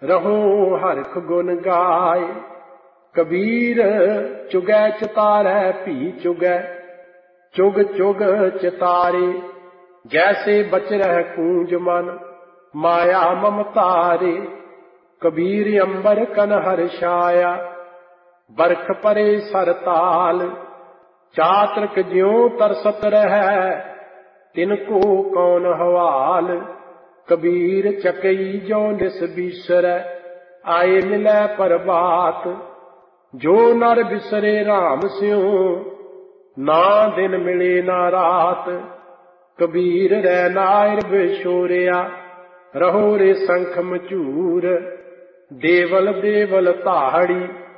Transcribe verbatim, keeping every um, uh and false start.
रहो हरख गुण गाए। कबीर चुगै चितारै भी चुगै, चुग चुग चितारे। जैसे बचरह कूंज मन, माया ममतारे। कबीर अंबर कन हर्षाया, बरख परे सरताल। चातृक ज्यों तरसत रहै, तिनको कौन हवाल। कबीर चकई जो निस बीसरै, आए मिलै परबात। जो नर बिसरे राम स्यों, ना दिन मिले ना रात। कबीर रै नायर बिछोरिया, रहो रे संख मचूर। देवल देवल ताहड़ी,